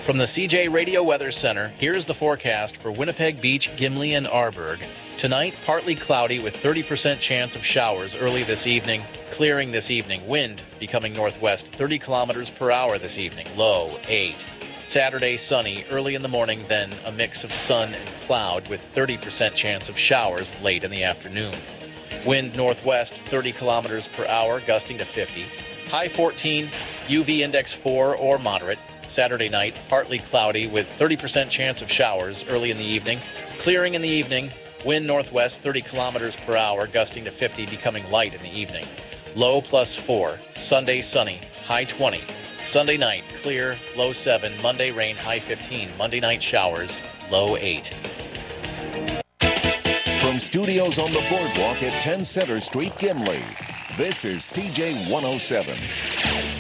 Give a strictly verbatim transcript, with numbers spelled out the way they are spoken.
From the C J Radio Weather Center, here's the forecast for Winnipeg Beach, Gimli, and Arborg. Tonight, partly cloudy with thirty percent chance of showers early this evening. Clearing this evening. Wind becoming northwest, thirty kilometers per hour this evening. Low, eight. Saturday, sunny early in the morning, then a mix of sun and cloud with thirty percent chance of showers late in the afternoon. Wind northwest, thirty kilometers per hour, gusting to fifty. High fourteen, U V index four or moderate. Saturday night, partly cloudy with thirty percent chance of showers early in the evening. Clearing in the evening, wind northwest thirty kilometers per hour, gusting to fifty, becoming light in the evening. Low plus four. Sunday sunny, high twenty. Sunday night, clear, low seven. Monday rain, high fifteen. Monday night showers, low eight. From studios on the boardwalk at ten Center Street, Gimli, this is C J one oh seven.